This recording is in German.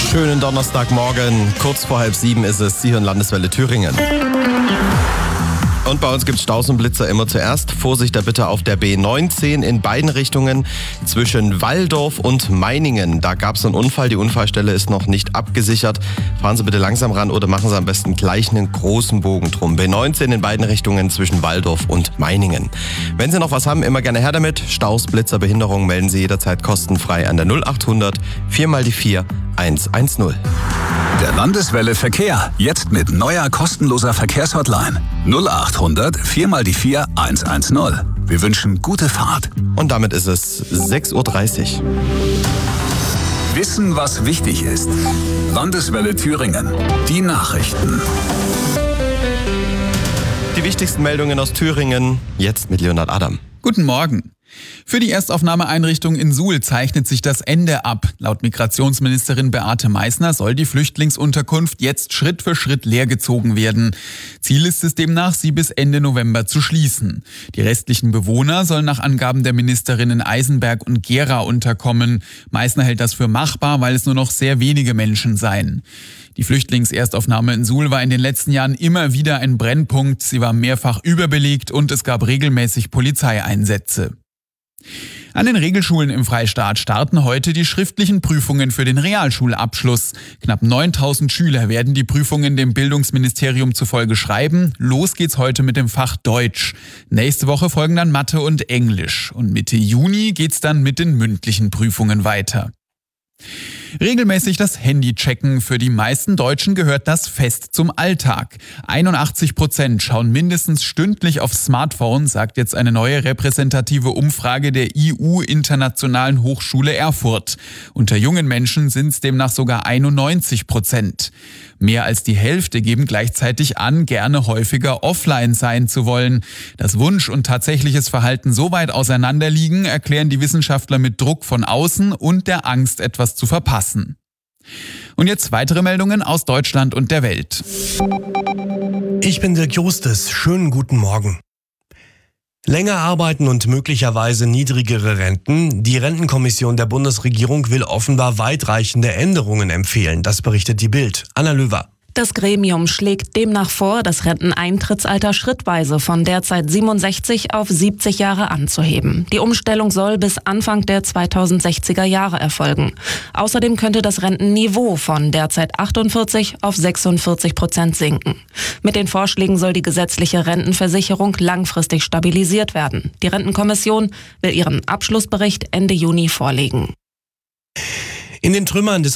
Schönen Donnerstagmorgen, kurz vor 6:30 ist es. Sie hören Landeswelle Thüringen. Und bei uns gibt es Staus und Blitzer immer zuerst. Vorsicht da bitte auf der B19 in beiden Richtungen zwischen Walldorf und Meiningen. Da gab es einen Unfall, die Unfallstelle ist noch nicht abgesichert. Fahren Sie bitte langsam ran oder machen Sie am besten gleich einen großen Bogen drum. B19 in beiden Richtungen zwischen Walldorf und Meiningen. Wenn Sie noch was haben, immer gerne her damit. Staus, Blitzer, Behinderungen melden Sie jederzeit kostenfrei an der 0800 4x4 110. Der Landeswelle Verkehr, jetzt mit neuer kostenloser Verkehrshotline. 0800 4x4 110. Wir wünschen gute Fahrt. Und damit ist es 6:30 Uhr. Wissen, was wichtig ist. Landeswelle Thüringen. Die Nachrichten. Die wichtigsten Meldungen aus Thüringen, jetzt mit Leonhard Adam. Guten Morgen. Für die Erstaufnahmeeinrichtung in Suhl zeichnet sich das Ende ab. Laut Migrationsministerin Beate Meißner soll die Flüchtlingsunterkunft jetzt Schritt für Schritt leergezogen werden. Ziel ist es demnach, sie bis Ende November zu schließen. Die restlichen Bewohner sollen nach Angaben der Ministerinnen Eisenberg und Gera unterkommen. Meißner hält das für machbar, weil es nur noch sehr wenige Menschen seien. Die Flüchtlingserstaufnahme in Suhl war in den letzten Jahren immer wieder ein Brennpunkt. Sie war mehrfach überbelegt und es gab regelmäßig Polizeieinsätze. An den Regelschulen im Freistaat starten heute die schriftlichen Prüfungen für den Realschulabschluss. Knapp 9000 Schüler werden die Prüfungen dem Bildungsministerium zufolge schreiben. Los geht's heute mit dem Fach Deutsch. Nächste Woche folgen dann Mathe und Englisch. Und Mitte Juni geht's dann mit den mündlichen Prüfungen weiter. Regelmäßig das Handy checken. Für die meisten Deutschen gehört das fest zum Alltag. 81% schauen mindestens stündlich aufs Smartphone, sagt jetzt eine neue repräsentative Umfrage der IU-Internationalen Hochschule Erfurt. Unter jungen Menschen sind es demnach sogar 91%. Mehr als die Hälfte geben gleichzeitig an, gerne häufiger offline sein zu wollen. Dass Wunsch und tatsächliches Verhalten so weit auseinanderliegen, erklären die Wissenschaftler mit Druck von außen und der Angst, etwas zu verpassen. Und jetzt weitere Meldungen aus Deutschland und der Welt. Ich bin Dirk Justes. Schönen guten Morgen. Länger arbeiten und möglicherweise niedrigere Renten. Die Rentenkommission der Bundesregierung will offenbar weitreichende Änderungen empfehlen. Das berichtet die Bild. Anna Löwer. Das Gremium schlägt demnach vor, das Renteneintrittsalter schrittweise von derzeit 67 auf 70 Jahre anzuheben. Die Umstellung soll bis Anfang der 2060er Jahre erfolgen. Außerdem könnte das Rentenniveau von derzeit 48 auf 46% sinken. Mit den Vorschlägen soll die gesetzliche Rentenversicherung langfristig stabilisiert werden. Die Rentenkommission will ihren Abschlussbericht Ende Juni vorlegen. In den Trümmern des